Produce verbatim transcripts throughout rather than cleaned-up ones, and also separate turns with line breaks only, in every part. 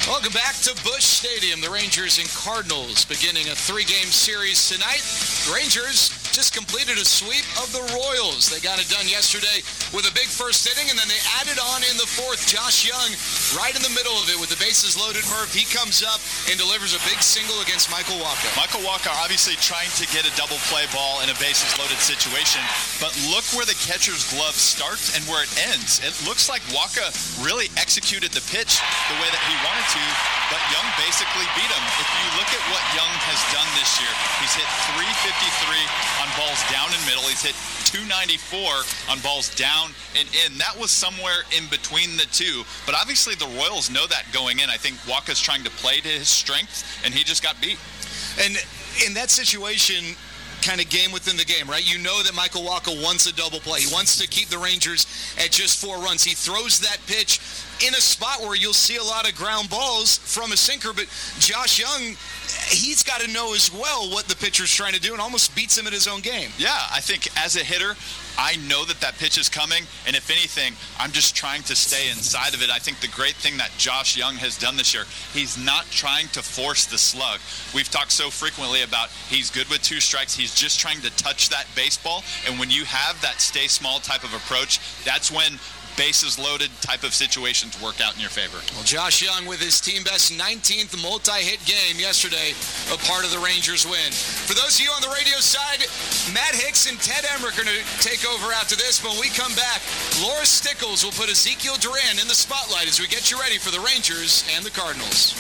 Welcome back to Busch Stadium. The Rangers and Cardinals beginning a three-game series tonight. The Rangers just completed a sweep of the Royals. They got it done yesterday with a big first inning, and then they added on in the fourth. Josh Young right in the middle of it with the bases loaded. Murph, he comes up and delivers a big single against Michael Wacha.
Michael Wacha obviously trying to get a double play ball in a bases loaded situation, but look where the catcher's glove starts and where it ends. It looks like Wacha really executed the pitch the way that he wanted to, but Young basically beat him. If you look at what Young has done this year, he's hit three fifty-three on balls down and middle. He's hit two ninety-four on balls down and in. That was somewhere in between the two, but obviously the Royals know that going in. I think Wacha's trying to play to his strengths, and he just got beat.
And in that situation, kind of game within the game, right? You know that Michael Wacha wants a double play. He wants to keep the Rangers at just four runs. He throws that pitch in a spot where you'll see a lot of ground balls from a sinker, but Josh Young, he's got to know as well what the pitcher's trying to do and almost beats him at his own game.
Yeah, I think as a hitter, I know that that pitch is coming, and if anything, I'm just trying to stay inside of it. I think the great thing that Josh Young has done this year, he's not trying to force the slug. We've talked so frequently about he's good with two strikes. He's just trying to touch that baseball, and when you have that stay small type of approach, that's when bases loaded type of situations work out in your favor.
Well, Josh Young with his team best nineteenth multi-hit game yesterday, a part of the Rangers win. For those of you on the radio side, Matt Hicks and Ted Emmerich are going to take over after this. But when we come back, Laura Stickles will put Ezekiel Duran in the spotlight as we get you ready for the Rangers and the Cardinals.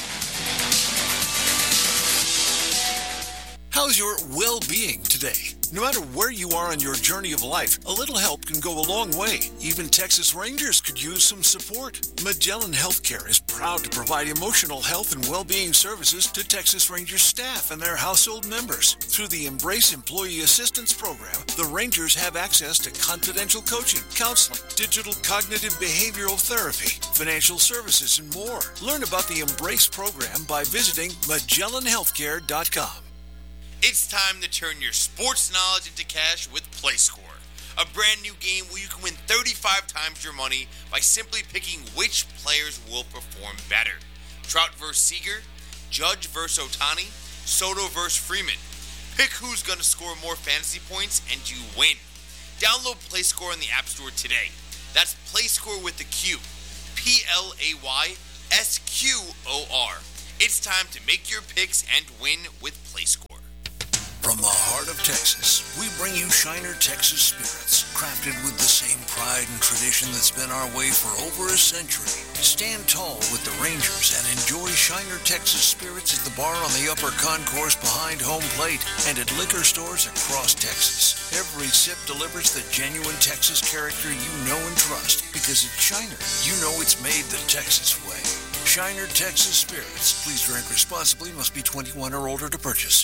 How's your well-being today? No matter where you are on your journey of life, a little help can go a long way. Even Texas Rangers could use some support. Magellan Healthcare is proud to provide emotional health and well-being services to Texas Rangers staff and their household members. Through the Embrace Employee Assistance Program, the Rangers have access to confidential coaching, counseling, digital cognitive behavioral therapy, financial services, and more. Learn about the Embrace program by visiting Magellan Healthcare dot com.
It's time to turn your sports knowledge into cash with PlayScore, a brand new game where you can win thirty-five times your money by simply picking which players will perform better. Trout versus Seager, Judge versus Ohtani, Soto versus Freeman. Pick who's going to score more fantasy points and you win. Download PlayScore in the App Store today. That's PlayScore with the Q. P L A Y S Q O R. It's time to make your picks and win with PlayScore.
From the heart of Texas, we bring you Shiner Texas Spirits, crafted with the same pride and tradition that's been our way for over a century. Stand tall with the Rangers and enjoy Shiner Texas Spirits at the bar on the upper concourse behind home plate and at liquor stores across Texas. Every sip delivers the genuine Texas character you know and trust, because at Shiner, you know it's made the Texas way. Shiner Texas Spirits. Please drink responsibly. Must be twenty-one or older to purchase.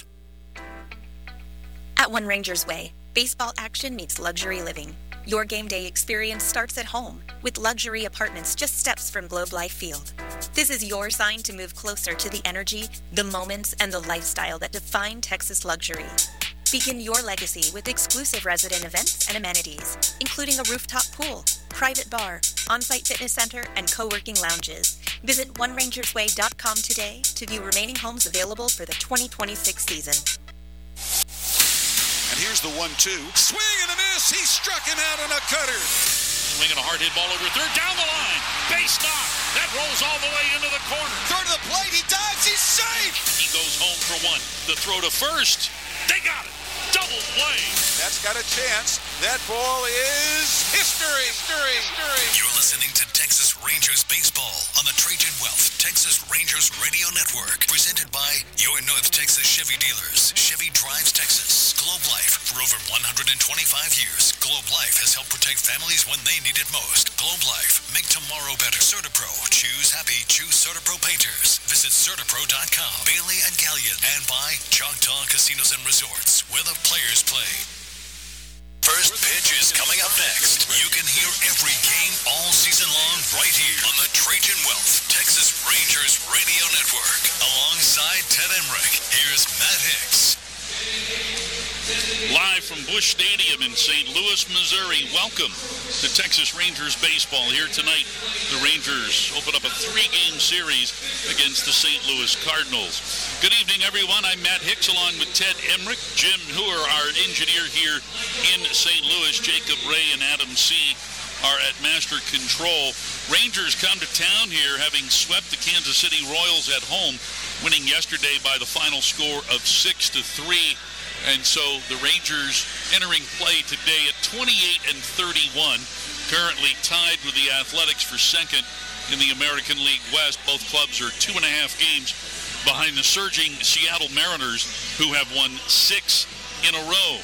At One Rangers Way, baseball action meets luxury living. Your game day experience starts at home with luxury apartments just steps from Globe Life Field. This is your sign to move closer to the energy, the moments, and the lifestyle that define Texas luxury. Begin your legacy with exclusive resident events and amenities, including a rooftop pool, private bar, on-site fitness center, and co-working lounges. Visit one rangers way dot com today to view remaining homes available for the twenty twenty-six season.
And here's the one two. Swing and a miss. He struck him out on a cutter.
Swinging a hard hit ball over third. Down the line. Base knock. That rolls all the way into the corner.
Third to the plate. He dives. He's safe.
He goes home for one. The throw to first. They got it. Double play.
That's got a chance. That ball is history. History. History.
You're listening to Texas Rangers Baseball on the Trajan Wealth Texas Rangers Radio Network. Presented by your North Texas Chevy dealers. Chevy drives Texas. Globe Life. For over one hundred twenty-five years, Globe Life has helped protect families when they need it most. Globe Life. Make tomorrow better. CertaPro. Choose happy. Choose CertaPro painters. Visit CertaPro dot com. Bailey and Gallion. And by Choctaw Casinos and Resorts, where the players play. First pitch is coming up next. You can hear every game all season long right here on the Trajan Wealth Texas Rangers Radio Network. Alongside Ted Emmerich, here's Matt Hicks.
Live live from Busch Stadium in Saint Louis, Missouri. Welcome to Texas Rangers baseball. Here tonight, the Rangers open up a three-game series against the Saint Louis Cardinals. Good evening, everyone. I'm Matt Hicks along with Ted Emmerich, Jim Hooer, our engineer here in Saint Louis. Jacob Ray and Adam C. are at master control. Rangers come to town here having swept the Kansas City Royals at home, winning yesterday by the final score of six to three. And so the Rangers entering play today at twenty-eight and thirty-one, currently tied with the Athletics for second in the American League West. Both clubs are two and a half games behind the surging Seattle Mariners, who have won six in a row.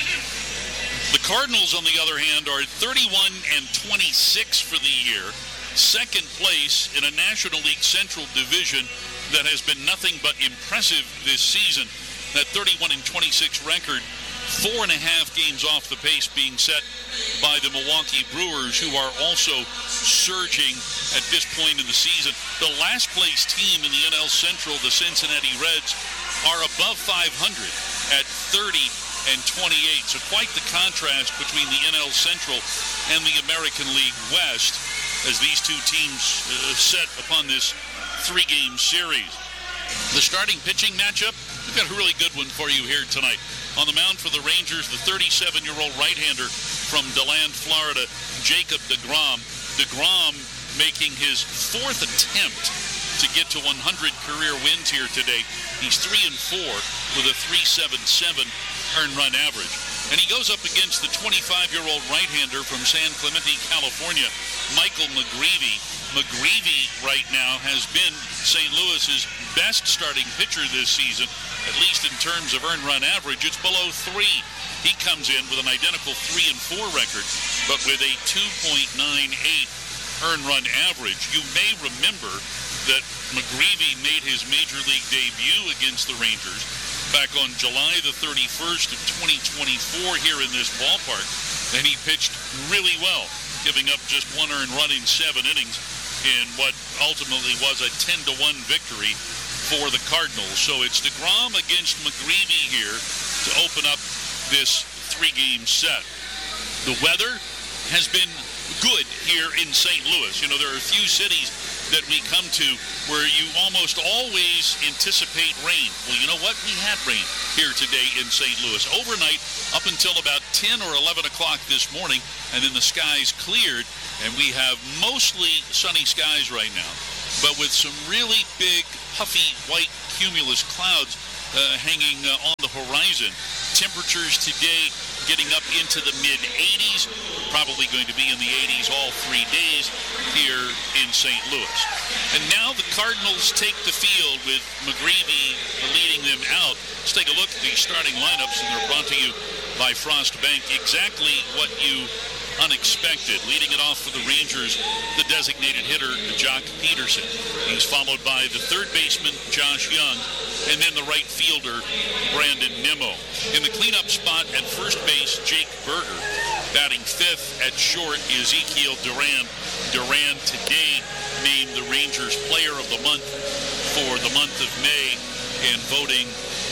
The Cardinals, on the other hand, are thirty-one and twenty-six for the year, second place in a National League Central division that has been nothing but impressive this season. That thirty-one and twenty-six record, four and a half games off the pace being set by the Milwaukee Brewers, who are also surging at this point in the season. The last place team in the N L Central, the Cincinnati Reds, are above five hundred at thirty and twenty-eight. So quite the contrast between the N L Central and the American League West as these two teams uh, set upon this three-game series. The starting pitching matchup, we've got a really good one for you here tonight. On the mound for the Rangers, the thirty-seven-year-old right-hander from DeLand, Florida, Jacob deGrom. deGrom making his fourth attempt to get to one hundred career wins here today. He's three and four with a three point seven seven earned run average. And he goes up against the twenty-five-year-old right-hander from San Clemente, California, Michael McGreevy. McGreevy right now has been Saint Louis's best starting pitcher this season, at least in terms of earned run average. It's below three. He comes in with an identical three and four record, but with a two point nine eight earned run average. You may remember that McGreevy made his major league debut against the Rangers back on July the thirty-first of twenty twenty-four here in this ballpark, and he pitched really well, giving up just one earned run in seven innings in what ultimately was a ten to one victory for the Cardinals. So it's deGrom against McGreevy here to open up this three-game set. The weather has been good here in Saint Louis. You know, there are a few cities that we come to where you almost always anticipate rain. Well, you know what? We had rain here today in Saint Louis. Overnight, up until about ten or eleven o'clock this morning, and then the skies cleared, and we have mostly sunny skies right now, but with some really big, puffy, white cumulus clouds uh, hanging uh, on the horizon. Temperatures today getting up into the mid eighties, probably going to be in the eighties all three days here in Saint Louis. And now the Cardinals take the field with McGreevy leading them out. Let's take a look at the starting lineups, and they're brought to you by Frost Bank. Exactly what you unexpected. Leading it off for the Rangers, the designated hitter, Jock Peterson. He's followed by the third baseman, Josh Young, and then the right fielder, Brandon Nimmo. In the cleanup spot at first base, Jake Berger. Batting fifth at short, Ezekiel Duran. Duran today named the Rangers Player of the Month for the month of May in voting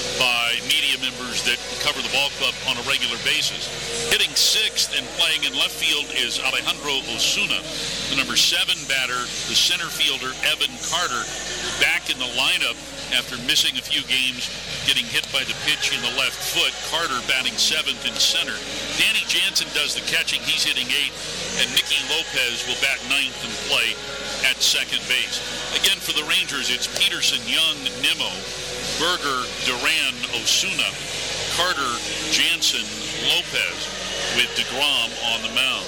by media members that cover the ball club on a regular basis. Hitting sixth and playing in left field is Alejandro Osuna. The number seven batter, the center fielder, Evan Carter, back in the lineup after missing a few games, getting hit by the pitch in the left foot. Carter batting seventh in center. Danny Jansen does the catching. He's hitting eighth. And Nicky Lopez will bat ninth and play at second base. Again, for the Rangers, it's Peterson, Young, Nimmo, Berger, Duran, Osuna, Carter, Jansen, Lopez, with deGrom on the mound.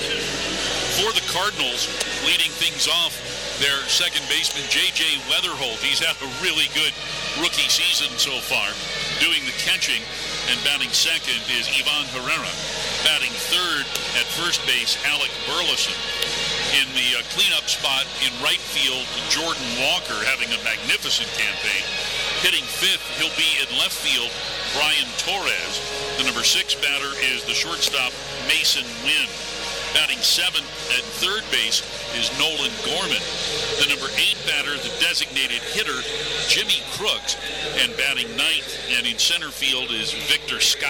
For the Cardinals, leading things off, their second baseman, J J Weatherholt. He's had a really good rookie season so far. Doing the catching and batting second is Ivan Herrera. Batting third at first base, Alec Burleson. In the uh, cleanup spot in right field, Jordan Walker having a magnificent campaign. Hitting fifth, he'll be in left field, Brian Torres. The number six batter is the shortstop, Mason Wynn. Batting seventh at third base is Nolan Gorman. The number eight batter, the designated hitter, Jimmy Crooks. And batting ninth and in center field is Victor Scott.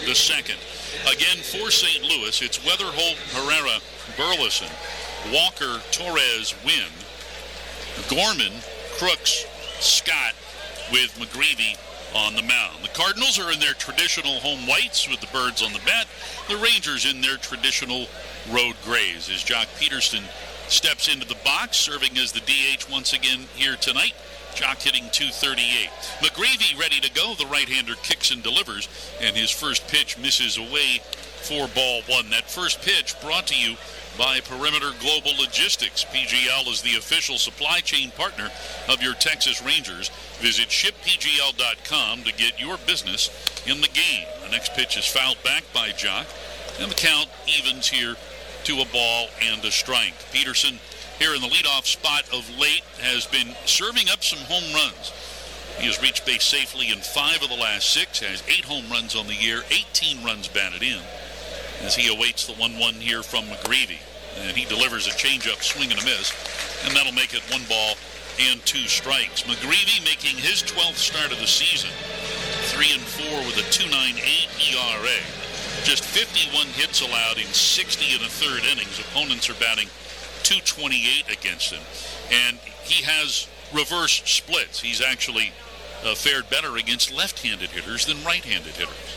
the second. Again, for Saint Louis, it's Weatherholt, Herrera, Burleson, Walker, Torres, Wynn, Gorman, Crooks, Scott, with McGreevy on the mound. The Cardinals are in their traditional home whites with the birds on the bat. The Rangers in their traditional road grays as Jock Peterson steps into the box, serving as the D H once again here tonight. Jock hitting two thirty-eight. McGreevy ready to go. The right-hander kicks and delivers, and his first pitch misses away for ball one. That first pitch brought to you by Perimeter Global Logistics. P G L is the official supply chain partner of your Texas Rangers. Visit ship p g l dot com to get your business in the game. The next pitch is fouled back by Jock, and the count evens here to a ball and a strike. Peterson, here in the leadoff spot of late, has been serving up some home runs. He has reached base safely in five of the last six, has eight home runs on the year, eighteen runs batted in, as he awaits the one one here from McGreevy. And he delivers a changeup, swing and a miss, and that'll make it one ball and two strikes. McGreevy making his twelfth start of the season, three and four with a two point nine eight E R A. Just fifty-one hits allowed in sixty and a third innings. Opponents are batting two twenty-eight against him. And he has reverse splits. He's actually uh, fared better against left-handed hitters than right-handed hitters.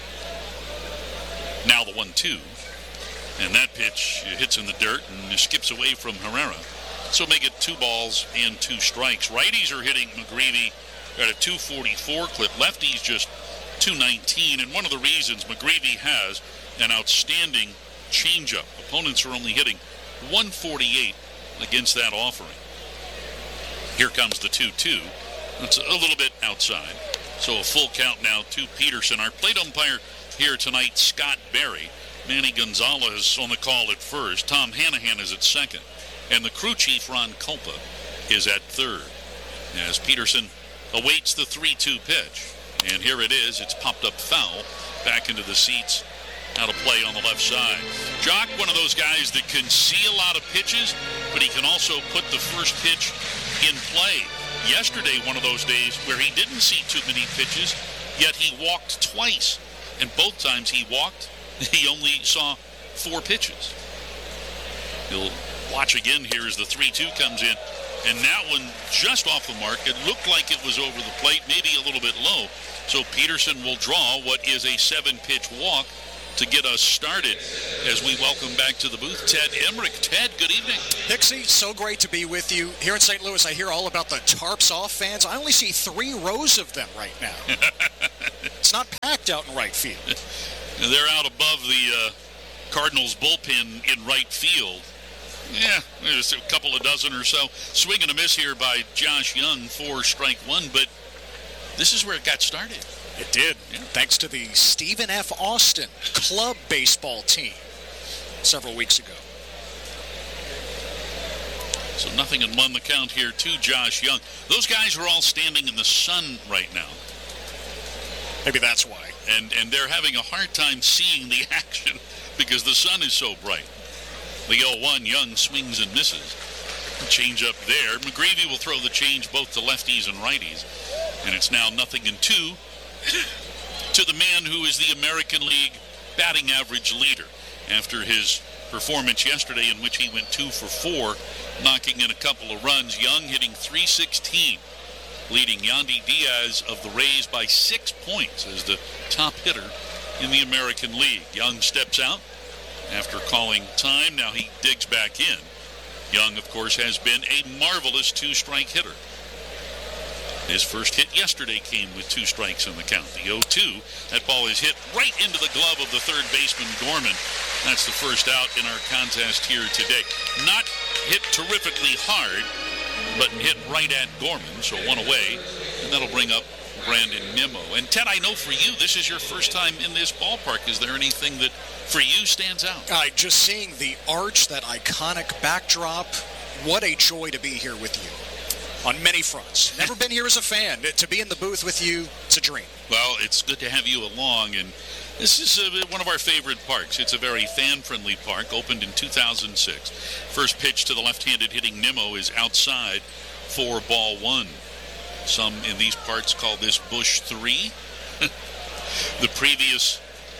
Now the one two. And that pitch hits in the dirt and skips away from Herrera. So make it two balls and two strikes. Righties are hitting McGreevy at a two forty-four clip. Lefties just two nineteen. And one of the reasons McGreevy has an outstanding changeup. Opponents are only hitting one forty-eight against that offering. Here comes the two two. That's a little bit outside. So a full count now to Peterson. Our plate umpire here tonight, Scott Berry. Manny Gonzalez on the call at first. Tom Hanahan is at second. And the crew chief, Ron Culpa, is at third. As Peterson awaits the three two pitch. And here it is. It's popped up foul. Back into the seats. Out of play on the left side. Jock, one of those guys that can see a lot of pitches, but he can also put the first pitch in play. Yesterday, one of those days where he didn't see too many pitches, yet he walked twice. And both times he walked, he only saw four pitches. He'll watch again here as the three two comes in. And that one just off the mark. It looked like it was over the plate, maybe a little bit low. So Peterson will draw what is a seven-pitch walk to get us started as we welcome back to the booth Ted Emmerich. Ted, good evening.
Hicksy, so great to be with you. Here in Saint Louis, I hear all about the Tarps Off fans. I only see three rows of them right now. It's not packed out in right field.
They're out above the uh, Cardinals bullpen in right field. Yeah, there's a couple of dozen or so. Swing and a miss here by Josh Young for strike one, but this is where it got started.
It did, yeah. Thanks to the Stephen F. Austin club baseball team several weeks ago.
So nothing in one the count here to Josh Young. Those guys are all standing in the sun right now.
Maybe that's why.
And and they're having a hard time seeing the action because the sun is so bright. The oh one, Young swings and misses. Change up there. McGreevy will throw the change both to lefties and righties. And it's now nothing in two to the man who is the American League batting average leader after his performance yesterday in which he went two for four, knocking in a couple of runs. Young hitting three sixteen, leading Yandy Diaz of the Rays by six points as the top hitter in the American League. Young steps out after calling time. Now he digs back in. Young, of course, has been a marvelous two-strike hitter. His first hit yesterday came with two strikes in the count. The oh two, that ball is hit right into the glove of the third baseman, Gorman. That's the first out in our contest here today. Not hit terrifically hard, but hit right at Gorman, so one away, and that'll bring up Brandon Nimmo. And Ted, I know for you, this is your first time in this ballpark. Is there anything that, for you, stands out?
Uh, just seeing the arch, that iconic backdrop, what a joy to be here with you. On many fronts. Never been here as a fan. To be in the booth with you, it's a dream.
Well, it's good to have you along, and this is uh, one of our favorite parks. It's a very fan-friendly park, opened in two thousand six. First pitch to the left-handed hitting Nimmo is outside for ball one. Some in these parts call this Bush three. The previous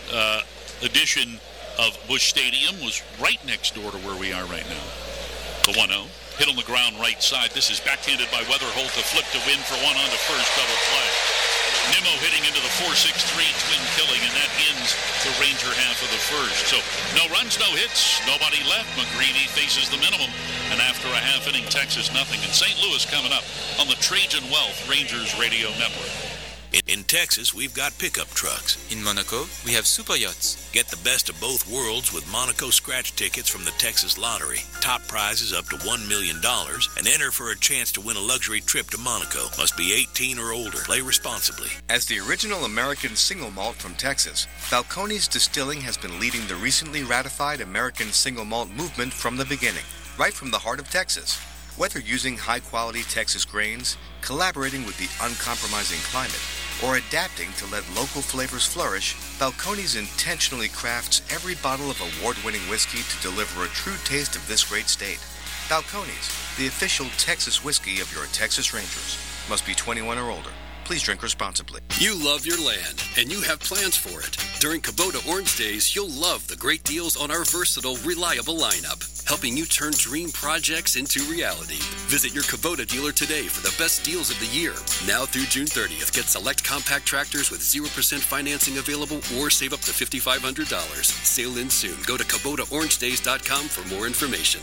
uh, edition of Busch Stadium was right next door to where we are right now. The one oh. Hit on the ground right side. This is backhanded by Weatherholt to flip to win for one on to first, double play. Nimmo hitting into the four six three twin killing, and that ends the Ranger half of the first. So no runs, no hits, nobody left. McGreevy faces the minimum, and after a half inning, Texas nothing. And Saint Louis coming up on the Trajan Wealth Rangers Radio Network.
In Texas, we've got pickup trucks.
In Monaco, we have super yachts.
Get the best of both worlds with Monaco scratch tickets from the Texas Lottery. Top prizes up to one million dollars, and enter for a chance to win a luxury trip to Monaco. Must be eighteen or older. Play responsibly.
As the original American single malt from Texas, Balcones Distilling has been leading the recently ratified American single malt movement from the beginning, right from the heart of Texas. Whether using high-quality Texas grains, collaborating with the uncompromising climate, or adapting to let local flavors flourish, Balcones intentionally crafts every bottle of award-winning whiskey to deliver a true taste of this great state. Balcones, the official Texas whiskey of your Texas Rangers. Must be twenty-one or older. Please drink responsibly.
You love your land, and you have plans for it. During Kubota Orange Days, you'll love the great deals on our versatile, reliable lineup, helping you turn dream projects into reality. Visit your Kubota dealer today for the best deals of the year. Now through June thirtieth, get select compact tractors with zero percent financing available or save up to five thousand five hundred dollars. Sale ends soon. Go to Kubota Orange Days dot com for more information.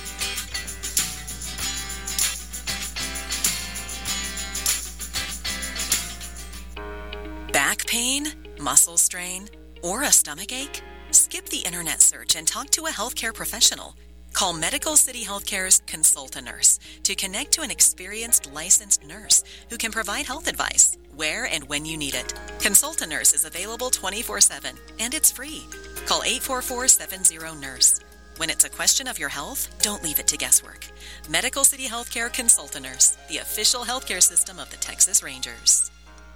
Back pain, muscle strain, or a stomach ache? Skip the internet search and talk to a healthcare professional. Call Medical City Healthcare's Consult-A-Nurse to connect to an experienced licensed nurse who can provide health advice where and when you need it. Consult-A-Nurse is available twenty-four seven, and it's free. Call eight four four, seven zero, nurse. When it's a question of your health, don't leave it to guesswork. Medical City Healthcare Consult-A-Nurse, the official healthcare system of the Texas Rangers.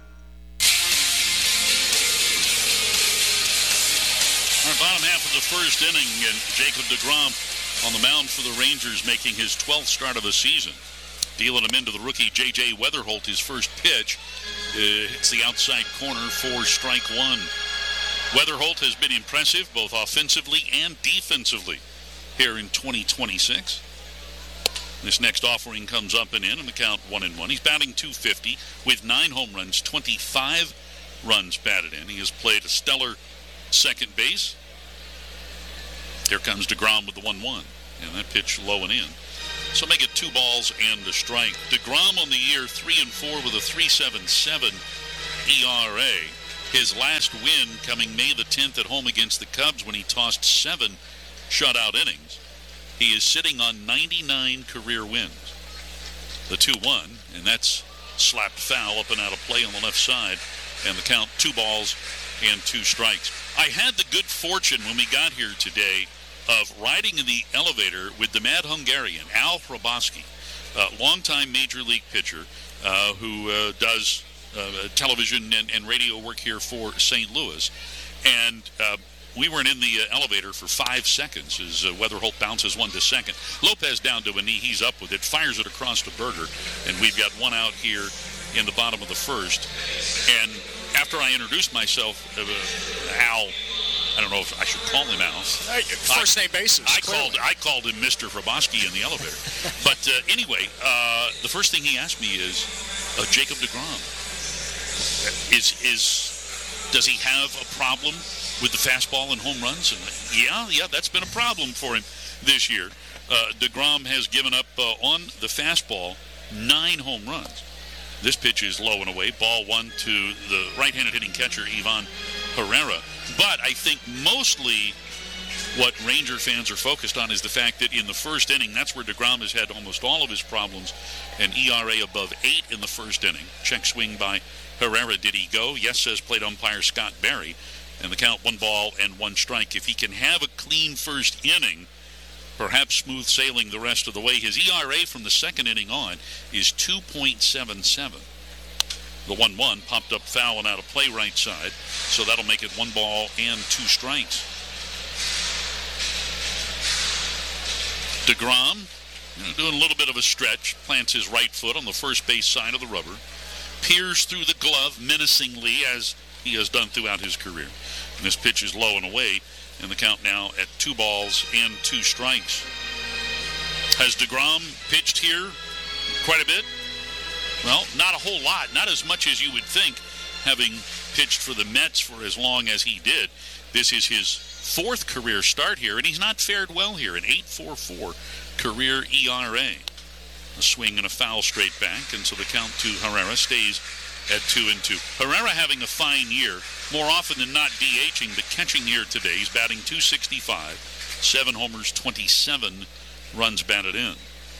Our bottom half of the first inning, and Jacob deGrom on the mound for the Rangers, making his twelfth start of the season. Dealing him into the rookie J J Weatherholt, his first pitch. Uh, hits the outside corner for strike one. Weatherholt has been impressive both offensively and defensively here in twenty twenty-six. This next offering comes up and in, and the count one and one. He's batting two fifty with nine home runs, twenty-five runs batted in. He has played a stellar second base. Here comes deGrom with the one one, and that pitch low and in. So make it two balls and a strike. deGrom on the year three and four with a three point seven seven E R A. His last win coming May the tenth at home against the Cubs when he tossed seven shutout innings. He is sitting on ninety-nine career wins. The two one, and that's slapped foul up and out of play on the left side, and the count two balls and two strikes. I had the good fortune when we got here today of riding in the elevator with the Mad Hungarian, Al Hrabosky, a longtime major league pitcher uh, who uh, does uh, television and, and radio work here for Saint Louis. And uh, we weren't in the uh, elevator for five seconds as uh, Weatherholt bounces one to second. Lopez down to a knee, he's up with it, fires it across to Berger, and we've got one out here in the bottom of the first. And after I introduced myself, uh, Al, I don't know if I should call him Al.
Hey, first name basis.
I clearly. called I called him Mister Hrabosky in the elevator. But uh, anyway, uh, the first thing he asked me is, uh, Jacob deGrom, is is does he have a problem with the fastball and home runs? And yeah, yeah, that's been a problem for him this year. Uh, deGrom has given up uh, on the fastball nine home runs. This pitch is low and away. Ball one to the right-handed hitting catcher, Ivan Herrera. But I think mostly what Ranger fans are focused on is the fact that in the first inning, that's where deGrom has had almost all of his problems. An E R A above eight in the first inning. Check swing by Herrera. Did he go? Yes, says plate umpire Scott Barry. And the count one ball and one strike. If he can have a clean first inning, perhaps smooth sailing the rest of the way. His E R A from the second inning on is two point seven seven. The one one popped up foul and out of play right side, so that'll make it one ball and two strikes. deGrom, you know, doing a little bit of a stretch, plants his right foot on the first base side of the rubber, peers through the glove menacingly as he has done throughout his career. And this pitch is low and away, and the count now at two balls and two strikes. Has DeGrom pitched here quite a bit? Well, not a whole lot. Not as much as you would think, having pitched for the Mets for as long as he did. This is his fourth career start here, and he's not fared well here. An eight point four four career E R A. A swing and a foul straight back, and so the count to Herrera stays at two and two. Herrera having a fine year, more often than not DHing, but catching here today. He's batting two sixty-five, seven homers, twenty-seven runs batted in.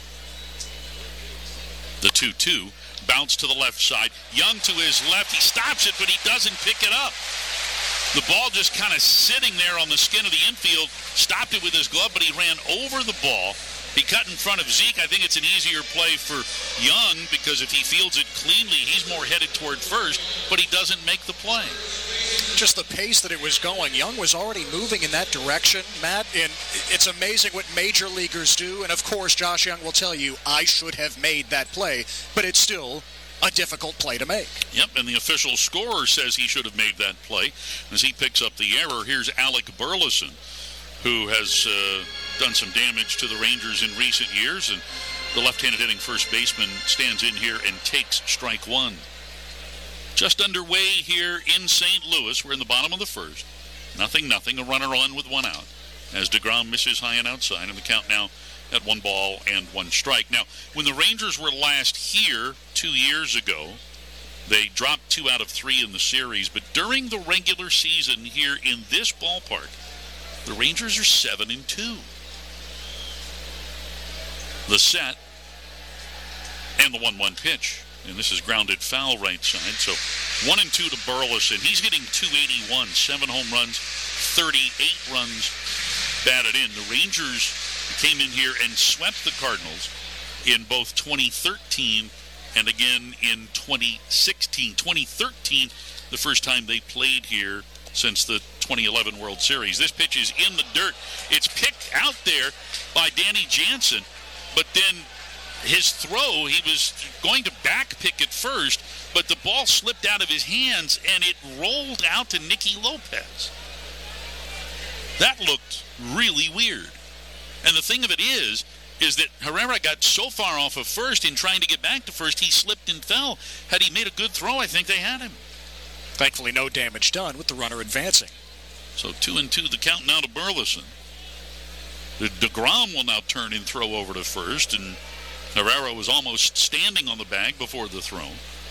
The two two, bounce to the left side. Young to his left, he stops it, but he doesn't pick it up. The ball just kind of sitting there on the skin of the infield, stopped it with his glove, but he ran over the ball. He cut in front of Zeke. I think it's an easier play for Young because if he fields it cleanly, he's more headed toward first, but he doesn't make the play.
Just the pace that it was going. Young was already moving in that direction, Matt, and it's amazing what major leaguers do. And, of course, Josh Young will tell you, I should have made that play, but it's still a difficult play to make.
Yep, and the official scorer says he should have made that play as he picks up the error. Here's Alec Burleson, who has uh, done some damage to the Rangers in recent years, and the left-handed hitting first baseman stands in here and takes strike one. Just underway here in Saint Louis. We're in the bottom of the first. Nothing, nothing. A runner on with one out as DeGrom misses high and outside, and the count now at one ball and one strike. Now, when the Rangers were last here two years ago, they dropped two out of three in the series, but during the regular season here in this ballpark, the Rangers are seven and two. The set and the one one pitch. And this is grounded foul right side. So one and two to Burleson. He's getting two eighty-one, seven home runs, thirty-eight runs batted in. The Rangers came in here and swept the Cardinals in both twenty thirteen and again in twenty sixteen. twenty thirteen, the first time they played here since the twenty eleven World Series. This pitch is in the dirt. It's picked out there by Danny Jansen, but then his throw, he was going to back pick it first, but the ball slipped out of his hands and it rolled out to Nicky Lopez. That looked really weird. And the thing of it is, is that Herrera got so far off of first in trying to get back to first, he slipped and fell. Had he made a good throw, I think they had him.
Thankfully, no damage done with the runner advancing.
So two and two, the count now to Burleson. The DeGrom will now turn and throw over to first, and Herrera was almost standing on the bag before the throw.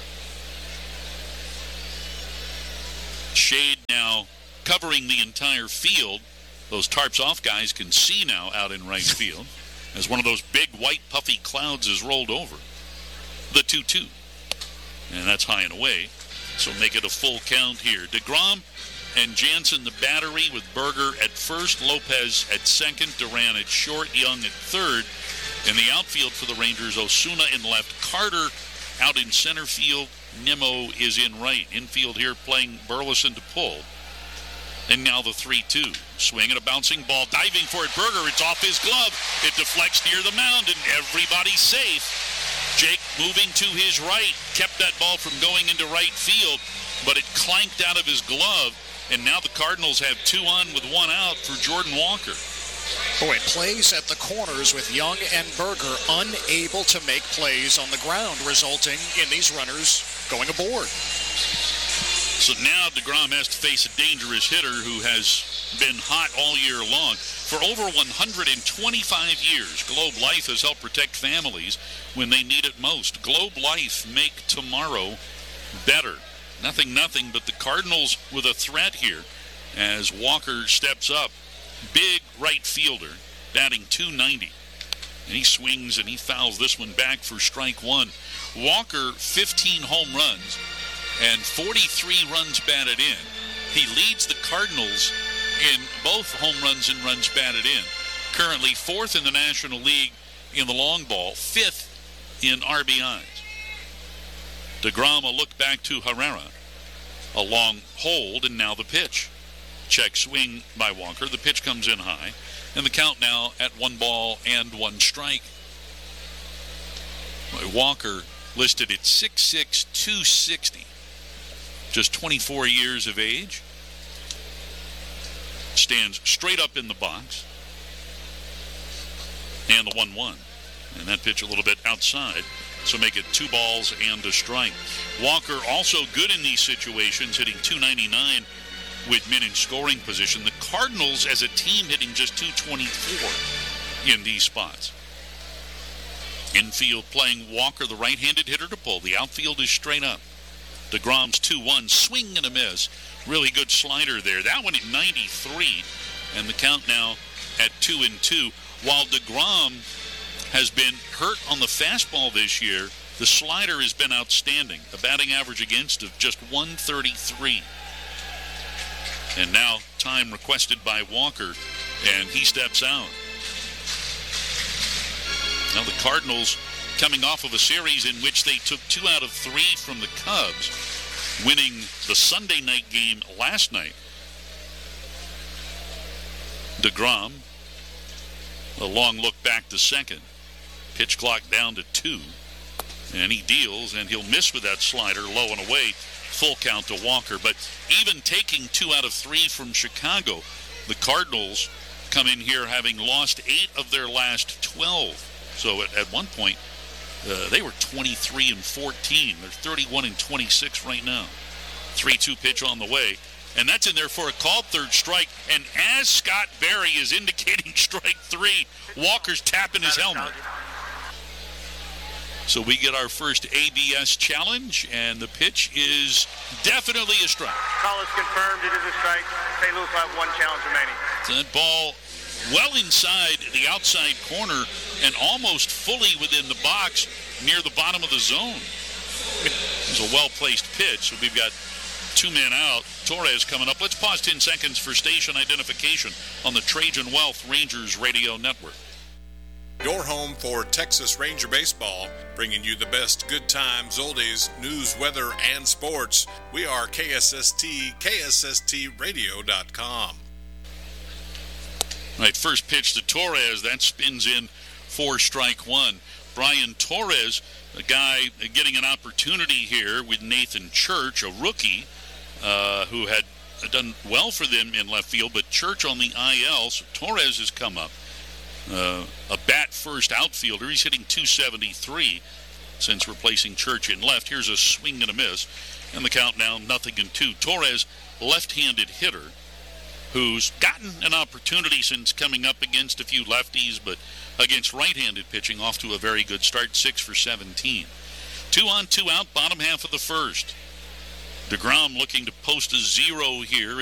Shade now covering the entire field. Those tarps off guys can see now out in right field as one of those big white puffy clouds is rolled over. The two two. And that's high and away. So make it a full count here. DeGrom and Jansen the battery with Berger at first, Lopez at second, Duran at short, Young at third. In the outfield for the Rangers, Osuna in left, Carter out in center field, Nimmo is in right. Infield here playing Burleson to pull. And now the three two. Swing and a bouncing ball, diving for it, Berger, it's off his glove. It deflects near the mound and everybody's safe. Jake moving to his right, kept that ball from going into right field, but it clanked out of his glove. And now the Cardinals have two on with one out for Jordan Walker.
Boy, plays at the corners with Young and Berger unable to make plays on the ground, resulting in these runners going aboard.
So now DeGrom has to face a dangerous hitter who has been hot all year long. For over one hundred twenty-five years, Globe Life has helped protect families when they need it most. Globe Life, make tomorrow better. Nothing, nothing, but the Cardinals with a threat here as Walker steps up. Big right fielder, batting two ninety. And he swings and he fouls this one back for strike one. Walker, fifteen home runs and forty-three runs batted in. He leads the Cardinals in both home runs and runs batted in. Currently fourth in the National League in the long ball, fifth in R B Is. DeGrom, a look back to Herrera. A long hold, and now the pitch. Check swing by Walker. The pitch comes in high, and the count now at one ball and one strike. Walker listed at six six, two sixty. Just twenty-four years of age. stands straight up in the box. And the one one. And that pitch a little bit outside. So make it two balls and a strike. Walker also good in these situations, hitting two ninety-nine with men in scoring position. The Cardinals as a team hitting just two twenty-four in these spots. Infield playing Walker, the right-handed hitter to pull. The outfield is straight up. DeGrom's two one, swing and a miss. Really good slider there. That one at ninety-three, and the count now at two and two. While DeGrom has been hurt on the fastball this year, the slider has been outstanding. A batting average against of just one thirty-three. And now time requested by Walker, and he steps out. Now the Cardinals coming off of a series in which they took two out of three from the Cubs, winning the Sunday night game last night. DeGrom, a long look back to second. Pitch clock down to two. And he deals, and he'll miss with that slider low and away. Full count to Walker. But even taking two out of three from Chicago, the Cardinals come in here having lost eight of their last twelve. So at, at one point, uh, they were twenty-three and fourteen. They're thirty-one and twenty-six right now. three two pitch on the way. And that's in there for a called third strike. And as Scott Berry is indicating strike three, Walker's tapping his helmet. So we get our first A B S challenge, and the pitch is definitely a strike.
Call is confirmed. It is a strike. Saint Louis will have one challenge remaining.
So that ball well inside the outside corner and almost fully within the box near the bottom of the zone. It was a well-placed pitch, so we've got two men out. Torres coming up. Let's pause ten seconds for station identification on the Trajan Wealth Rangers Radio Network.
Your home for Texas Ranger baseball, bringing you the best good times, oldies, news, weather, and sports. We are K S S T, K S S T radio dot com.
Right, first pitch to Torres. That spins in for strike one. Brian Torres, a guy getting an opportunity here with Nathan Church, a rookie uh, who had done well for them in left field, but Church on the I L, so Torres has come up. Uh, a bat-first outfielder. He's hitting two seventy-three since replacing Church in left. Here's a swing and a miss, and the count now nothing in two. Torres, left-handed hitter, who's gotten an opportunity since coming up against a few lefties, but against right-handed pitching, off to a very good start, six for seventeen. Two on, two out, bottom half of the first. DeGrom looking to post a zero here